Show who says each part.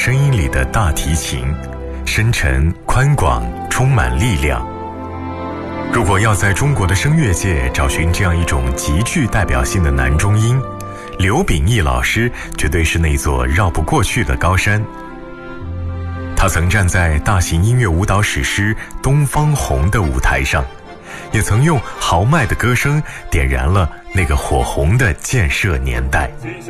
Speaker 1: 声音里的大提琴，深沉宽广，充满力量。如果要在中国的声乐界找寻这样一种极具代表性的男中音，刘秉义老师绝对是那座绕不过去的高山。他曾站在大型音乐舞蹈史诗《东方红》的舞台上，也曾用豪迈的歌声点燃了那个火红的建设年代。